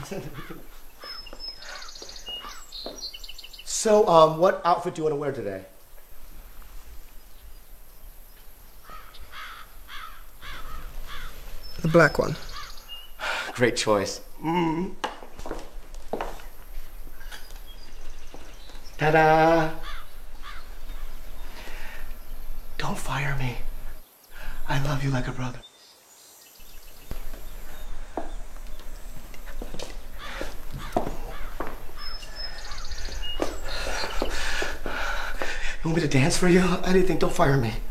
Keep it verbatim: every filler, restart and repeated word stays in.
So, um, what outfit do you want to wear today? The black one. Great choice. Mm. Ta-da! Don't fire me. I love you like a brother. You want me to dance for you? Anything, don't fire me.